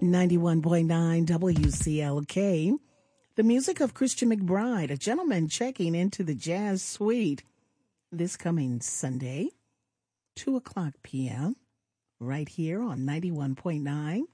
91.9 WCLK. The music of Christian McBride, a gentleman checking into the Jazz Suite this coming Sunday, 2 o'clock p.m., right here on 91.9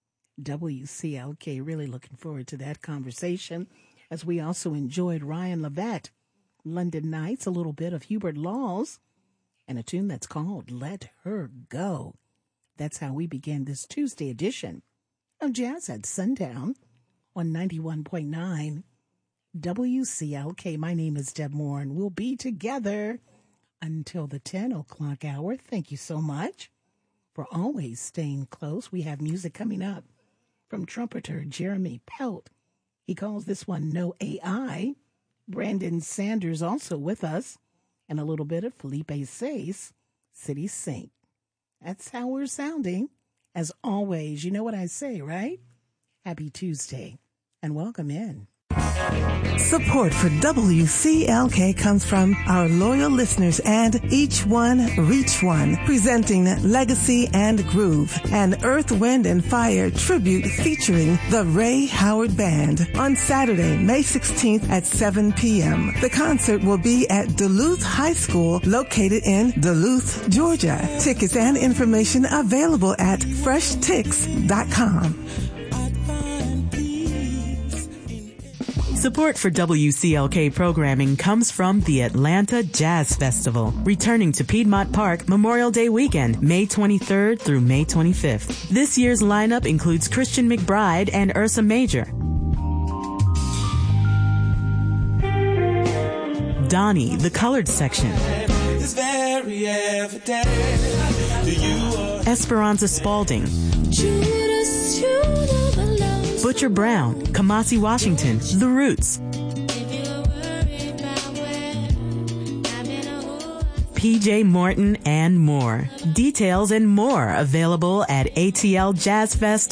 WCLK. Really looking forward to that conversation, as we also enjoyed Ryan Levette, London Nights, a little bit of Hubert Laws, and a tune that's called Let Her Go. That's how we begin this Tuesday edition of Jazz at Sundown on 91.9 WCLK. My name is Deb Moore, and we'll be together until the 10 o'clock hour. Thank you so much for always staying close. We have music coming up from trumpeter Jeremy Pelt. He calls this one No AI. Brandon Sanders also with us, and a little bit of Felipe Says, City Sink. That's how we're sounding. As always, you know what I say, right? Happy Tuesday, and welcome in. Support for WCLK comes from our loyal listeners and Each One, Reach One, presenting Legacy and Groove, an Earth, Wind, and Fire tribute featuring the Ray Howard Band on Saturday, May 16th at 7 p.m. The concert will be at Duluth High School, located in Duluth, Georgia. Tickets and information available at FreshTix.com. Support for WCLK programming comes from the Atlanta Jazz Festival, returning to Piedmont Park Memorial Day weekend, May 23rd through May 25th. This year's lineup includes Christian McBride and Ursa Major, Donnie, the Colored Section, Esperanza Spalding, Butcher Brown, Kamasi Washington, The Roots, PJ Morton, and more. Details and more available at atljjazzfest.com.